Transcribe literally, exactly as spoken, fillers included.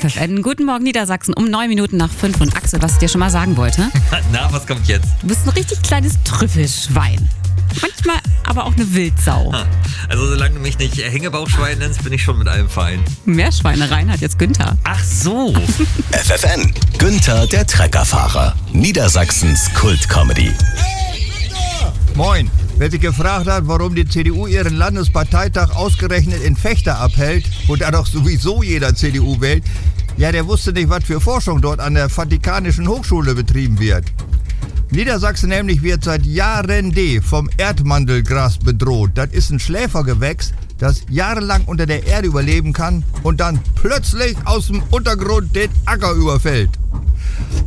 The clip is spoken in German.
F N. Guten Morgen Niedersachsen um neun Minuten nach fünf. Und Axel, was ich dir schon mal sagen wollte. Na, was kommt jetzt? Du bist ein richtig kleines Trüffelschwein. Manchmal aber auch eine Wildsau. Also solange du mich nicht Hängebauchschwein nennst, bin ich schon mit allem fein. Meerschweinereien hat jetzt Günther. Ach so. F F N, Günther der Treckerfahrer. Niedersachsens Kultcomedy. Moin. Wer sich gefragt hat, warum die C D U ihren Landesparteitag ausgerechnet in Vechta abhält, wo da doch sowieso jeder C D U wählt, ja, der wusste nicht, was für Forschung dort an der Vatikanischen Hochschule betrieben wird. Niedersachsen nämlich wird seit Jahren D vom Erdmandelgras bedroht. Das ist ein Schläfergewächs, das jahrelang unter der Erde überleben kann und dann plötzlich aus dem Untergrund den Acker überfällt.